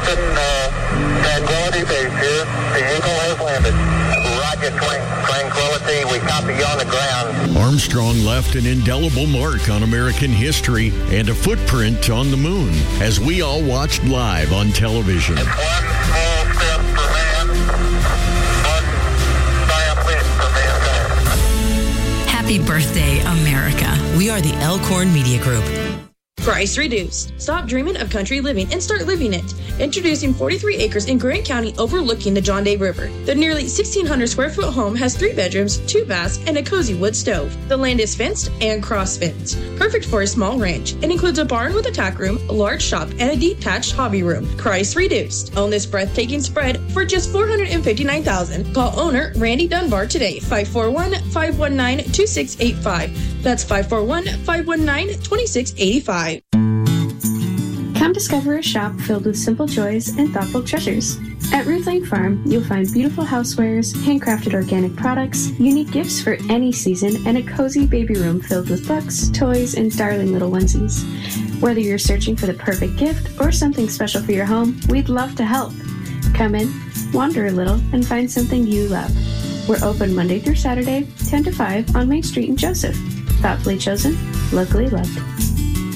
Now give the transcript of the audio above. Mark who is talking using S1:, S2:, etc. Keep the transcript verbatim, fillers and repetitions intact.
S1: Houston, uh, Tranquility Base here. The Eagle has landed. Roger, Tranquility. We copy you on the ground.
S2: Armstrong left an indelible mark on American history and a footprint on the moon as we all watched live on television.
S1: It's one small step for man, one giant leap for mankind.
S3: Happy birthday, America. We are the Elkhorn Media Group.
S4: Price reduced. Stop dreaming of country living and start living it. Introducing forty-three acres in Grant County overlooking the John Day River. The nearly sixteen hundred square foot home has three bedrooms, two baths, and a cozy wood stove. The land is fenced and cross-fenced. Perfect for a small ranch. It includes a barn with a tack room, a large shop, and a detached hobby room. Price reduced. Own this breathtaking spread for just four hundred fifty-nine thousand dollars. Call owner Randy Dunbar today, five four one, five one nine, two six eight five. That's five four one, five one nine, two six eight five.
S5: Come discover a shop filled with simple joys and thoughtful treasures. At Ruth Lane Farm, you'll find beautiful housewares, handcrafted organic products, unique gifts for any season, and a cozy baby room filled with books, toys, and darling little onesies. Whether you're searching for the perfect gift or something special for your home, we'd love to help. Come in, wander a little, and find something you love. We're open Monday through Saturday, ten to five on Main Street in Joseph. Thoughtfully chosen, locally loved.